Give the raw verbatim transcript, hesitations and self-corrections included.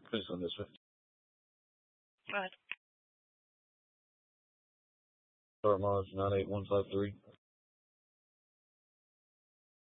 Please on this one. Go ahead. Star Mars nine eight one five three.